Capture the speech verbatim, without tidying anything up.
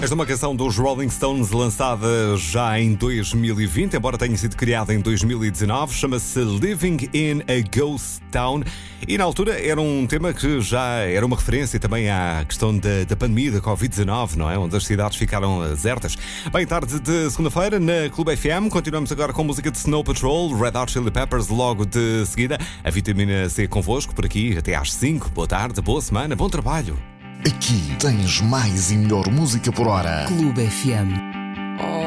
Esta é uma canção dos Rolling Stones lançada já em dois mil e vinte, embora tenha sido criada em dois mil e dezanove. Chama-se Living in a Ghost Town e na altura era um tema que já era uma referência também à questão da, da pandemia da covid dezanove, não é? Onde as cidades ficaram desertas. Bem, tarde de segunda-feira na Clube F M. Continuamos agora com música de Snow Patrol, Red Hot Chili Peppers logo de seguida. A Vitamina C convosco por aqui até às cinco. Boa tarde, boa semana, bom trabalho. Aqui tens mais e melhor música por hora. Clube F M.